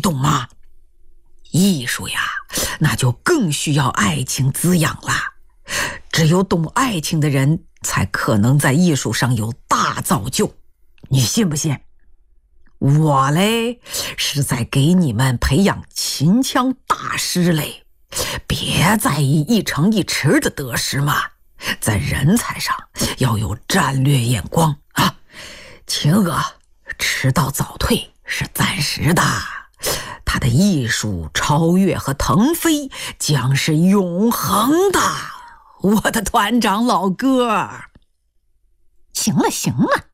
懂吗？艺术呀，那就更需要爱情滋养了。只有懂爱情的人，才可能在艺术上有大造就。你信不信？我嘞，是在给你们培养秦腔大师嘞。别在意一城一池的得失嘛，在人才上要有战略眼光啊！秦娥迟到早退是暂时的，他的艺术超越和腾飞将是永恒的，我的团长老哥。 行了行了，